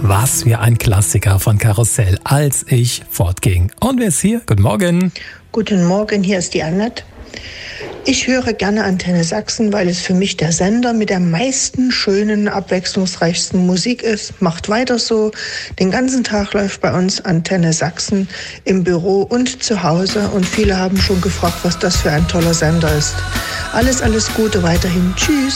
Was für ein Klassiker von Karussell, als ich fortging. Und wer ist hier? Guten Morgen. Guten Morgen, hier ist die Annette. Ich höre gerne Antenne Sachsen, weil es für mich der Sender mit der meisten schönen, abwechslungsreichsten Musik ist. Macht weiter so. Den ganzen Tag läuft bei uns Antenne Sachsen im Büro und zu Hause. Und viele haben schon gefragt, was das für ein toller Sender ist. Alles Gute weiterhin. Tschüss.